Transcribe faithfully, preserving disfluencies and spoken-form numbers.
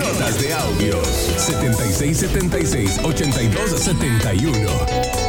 Notas de audios. setenta y seis setenta y seis, ochenta y dos setenta y uno.